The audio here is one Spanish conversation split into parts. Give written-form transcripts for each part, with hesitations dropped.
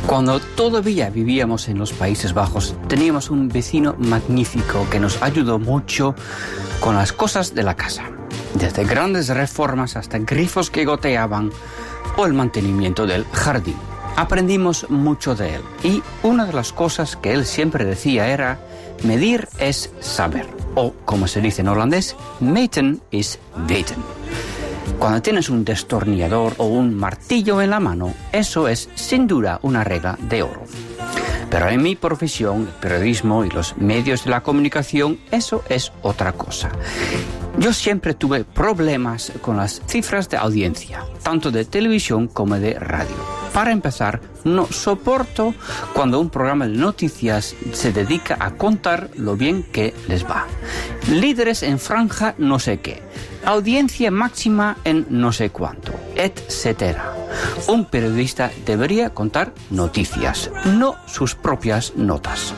Cuando todavía vivíamos en los Países Bajos, teníamos un vecino magnífico que nos ayudó mucho con las cosas de la casa. Desde grandes reformas hasta grifos que goteaban o el mantenimiento del jardín. Aprendimos mucho de él y una de las cosas que él siempre decía era: medir es saber, o como se dice en holandés, meten is weten. Cuando tienes un destornillador o un martillo en la mano, eso es sin duda una regla de oro. Pero en mi profesión, el periodismo y los medios de la comunicación, eso es otra cosa. Yo siempre tuve problemas con las cifras de audiencia, tanto de televisión como de radio. Para empezar, no soporto cuando un programa de noticias se dedica a contar lo bien que les va. Líderes en franja no sé qué, audiencia máxima en no sé cuánto, etc. Un periodista debería contar noticias, no sus propias notas.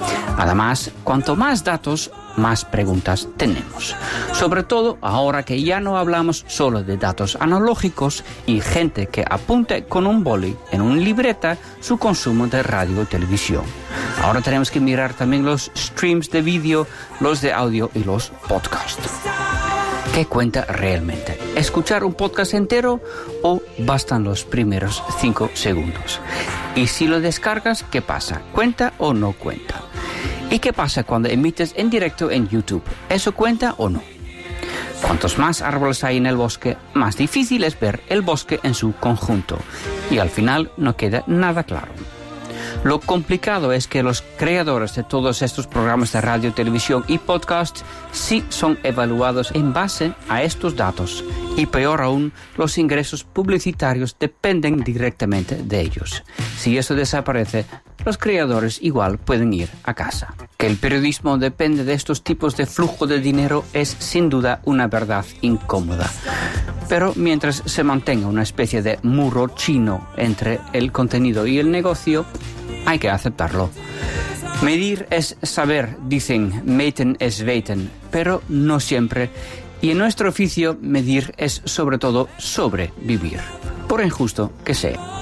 Además, cuanto más datos, más preguntas tenemos. Sobre todo ahora que ya no hablamos solo de datos analógicos y gente que apunte con un boli en una libreta su consumo de radio y televisión. Ahora tenemos que mirar también los streams de vídeo, los de audio y los podcasts. ¿Qué cuenta realmente? ¿Escuchar un podcast entero o bastan los primeros 5 segundos? Y si lo descargas, ¿qué pasa? ¿Cuenta o no cuenta? ¿Y qué pasa cuando emites en directo en YouTube? ¿Eso cuenta o no? Cuantos más árboles hay en el bosque, más difícil es ver el bosque en su conjunto. Y al final no queda nada claro. Lo complicado es que los creadores de todos estos programas de radio, televisión y podcast sí son evaluados en base a estos datos. Y peor aún, los ingresos publicitarios dependen directamente de ellos. Si eso desaparece, los creadores igual pueden ir a casa. Que el periodismo depende de estos tipos de flujo de dinero es sin duda una verdad incómoda. Pero mientras se mantenga una especie de muro chino entre el contenido y el negocio, hay que aceptarlo. Medir es saber, dicen, meten es weten, pero no siempre. Y en nuestro oficio, medir es sobre todo sobrevivir, por injusto que sea.